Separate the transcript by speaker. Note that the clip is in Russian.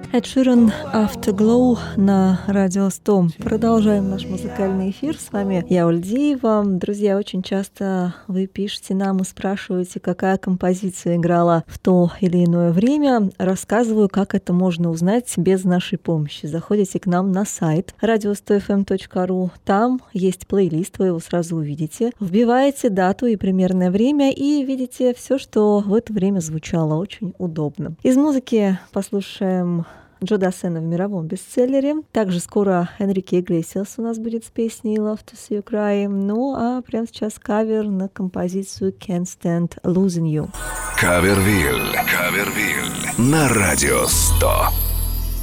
Speaker 1: Эд Ширан «Afterglow» на Радио 100. Продолжаем наш музыкальный эфир. С вами я, Ульдиева. Друзья, очень часто вы пишете нам и спрашиваете, какая композиция играла в то или иное время. Рассказываю, как это можно узнать без нашей помощи. Заходите к нам на сайт radio100fm.ru. Там есть плейлист, вы его сразу увидите. Вбиваете дату и примерное время и видите все, что в это время звучало. Очень удобно. Из музыки послушаем Джо Дассена в мировом бестселлере. Также скоро Энрике Иглесиас у нас будет с песней «Love to See You Cry». Ну, а прямо сейчас кавер на композицию «Can't Stand Losing You».
Speaker 2: Кавервиль на Радио 100.